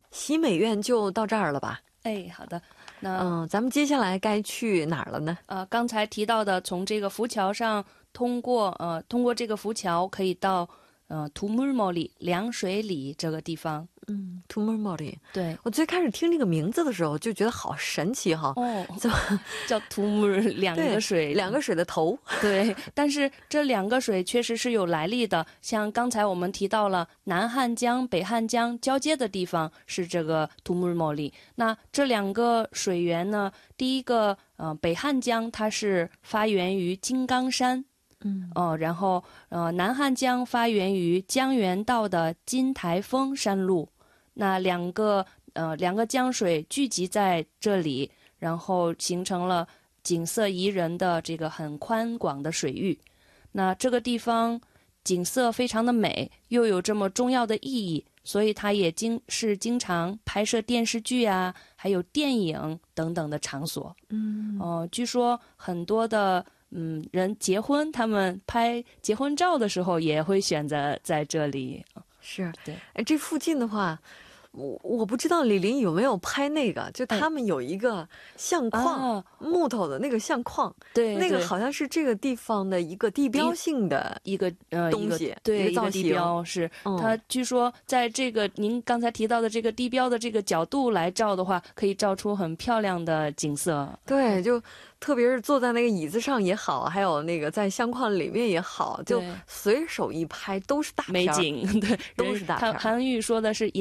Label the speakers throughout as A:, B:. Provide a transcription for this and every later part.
A: 西美院就到这儿了吧？
B: 哎，好的。那
A: 咱们接下来该去哪儿了呢？
B: 刚才提到的从这个浮桥上通过这个浮桥可以到두물머리凉水里这个地方。
A: 두물머리。
B: 对，
A: 我最开始听这个名字的时候就觉得好神奇哈。怎么
B: 叫두물两个水，
A: 两个水的头。
B: 对，但是这两个水确实是有来历的，像刚才我们提到了南汉江北汉江交接的地方是这个두물머리。 那这两个水源呢，第一个北汉江它是发源于金刚山，然后南汉江发源于江原道的金台峰山路。那两个江水聚集在这里，然后形成了景色宜人的这个很宽广的水域。那这个地方景色非常的美，又有这么重要的意义，所以它也经常拍摄电视剧啊，还有电影等等的场所。据说很多的人结婚，他们拍结婚照的时候也会选择在这里。
A: 是，
B: 对。
A: 这附近的话，我不知道李林有没有拍那个，就他们有一个相框，木头的那个相框，对，那个好像是这个地方的一个地标性的一个东西，
B: 对，一个地标是。它据说在这个您刚才提到的这个地标的这个角度来照的话，可以照出很漂亮的景色。
A: 对，就特别是坐在那个椅子上也好，还有那个在相框里面也好，就随手一拍都是大
B: 美景。对，
A: 都是大片。
B: 韩语说的是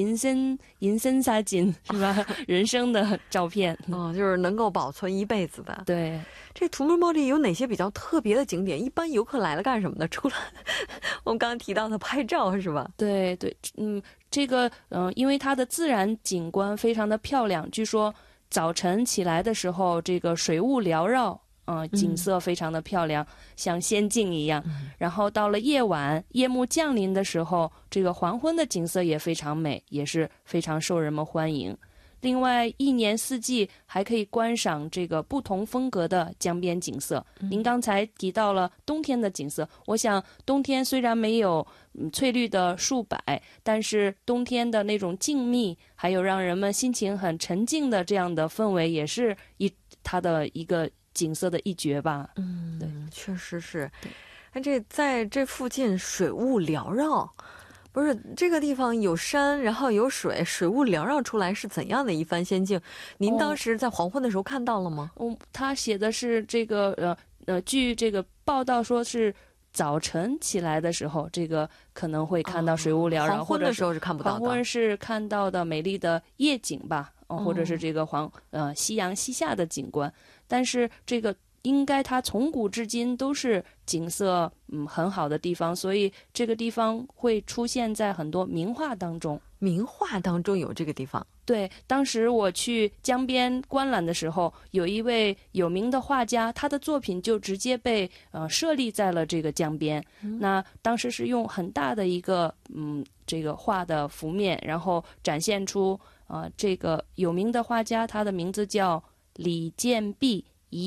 B: 인생사진是吧？人生的照片。
A: 就是能够保存一辈子的。
B: 对，
A: 这두물머리有哪些比较特别的景点？一般游客来了干什么呢？除了我们刚刚提到的拍照是吧？
B: 对对，这个因为它的自然景观非常的漂亮，据说早晨起来的时候，这个水雾缭绕，景色非常的漂亮，像仙境一样。然后到了夜晚，夜幕降临的时候，这个黄昏的景色也非常美，也是非常受人们欢迎。另外，一年四季还可以观赏这个不同风格的江边景色。您刚才提到了冬天的景色，我想冬天虽然没有翠绿的树柏，但是冬天的那种静谧，还有让人们心情很沉静的这样的氛围，也是它的一个景色的一绝吧。对，
A: 确实是。在这附近水雾缭绕，不是这个地方有山，然后有水，水雾缭绕出来是怎样的一番仙境？您当时在黄昏的时候看到了吗？
B: 他写的是这个据这个报道说是早晨起来的时候，这个可能会看到水雾缭绕，
A: 黄昏的时候是看不到的。
B: 黄昏是看到的美丽的夜景吧，或者是这个夕阳西下的景观。但是这个应该它从古至今都是景色很好的地方，所以这个地方会出现在很多名画当中。
A: 名画当中有这个地方？
B: 对，当时我去江边观览的时候，有一位有名的画家，他的作品就直接被设立在了这个江边。那当时是用很大的一个这个画的幅面，然后展现出这个有名的画家，他的名字叫李建弼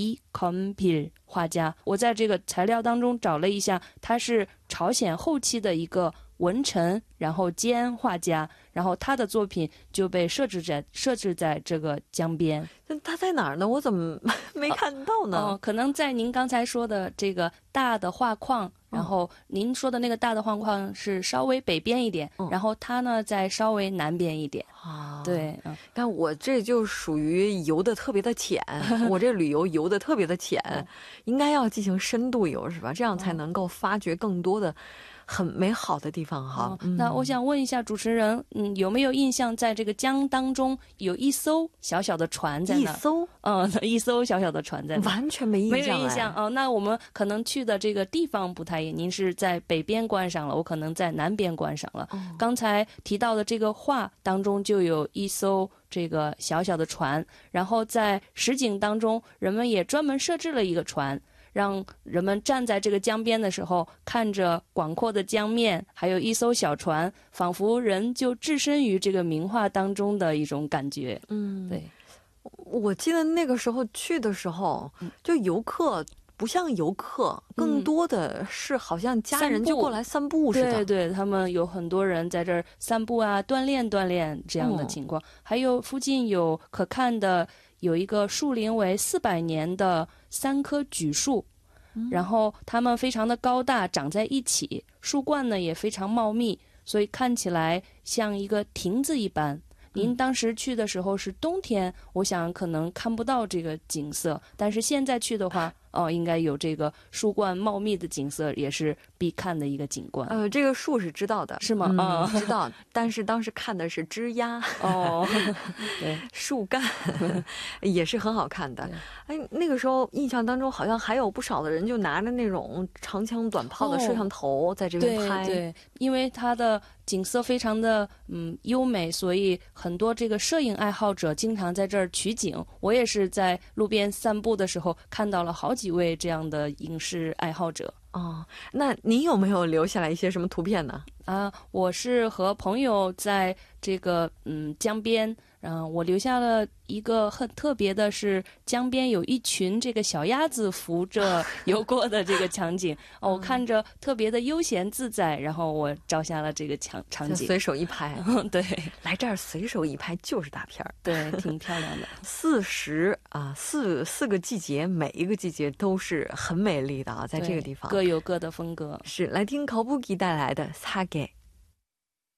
B: 이건필画家。我在这个材料当中找了一下，他是朝鲜后期的一个文臣，然后兼画家，然后他的作品就被设置在这个江边。
A: 他在哪儿呢？我怎么没看到呢？
B: 可能在您刚才说的这个大的画框，然后您说的那个大的画框是稍微北边一点，然后它呢在稍微南边一点。对，
A: 但我这就属于游的特别的浅，我这旅游游的特别的浅，应该要进行深度游是吧？这样才能够发掘更多的很美好的地方哈。
B: 那我想问一下主持人，有没有印象在这个江当中有一艘小小的船在那？一艘小小的船在那？
A: 完全没印象。
B: 没有印象。那我们可能去的这个地方不太一样，您是在北边观赏了，我可能在南边观赏了。刚才提到的这个画当中就有一艘这个小小的船，然后在实景当中人们也专门设置了一个船，让人们站在这个江边的时候，看着广阔的江面，还有一艘小船，仿佛人就置身于这个名画当中的一种感觉。对，
A: 我记得那个时候去的时候，就游客不像游客，更多的是好像家人就过来散步似的。
B: 对对，他们有很多人在这儿散步啊，锻炼锻炼这样的情况。还有附近有可看的，有一个树龄为400年的3棵榉树，然后它们非常的高大，长在一起，树冠呢也非常茂密，所以看起来像一个亭子一般。您当时去的时候是冬天，我想可能看不到这个景色，但是现在去的话，应该有这个树冠茂密的景色，也是必看的一个景观。
A: 这个树是知道的，
B: 是吗？
A: 知道，但是当时看的是枝丫，对，树干也是很好看的。哎，那个时候印象当中好像还有不少的人就拿着那种长枪短炮的摄像头在这边拍。
B: 对，因为它的景色非常的优美，所以很多这个摄影爱好者经常在这儿取景。我也是在路边散步的时候看到了好几位这样的影视爱好者。
A: 那您有没有留下来一些什么图片呢？
B: 我是和朋友在这个江边，我留下了一个很特别的是江边有一群这个小鸭子扶着游过的这个场景。我看着特别的悠闲自在，然后我照下了这个场景，
A: 随手一拍。
B: 对，
A: 来这儿随手一拍就是大片儿。
B: 对，挺漂亮的。
A: 四个季节，每一个季节都是很美丽的啊，在这个地方
B: 各有各的风格。
A: 是来听考布吉带来的《사계》。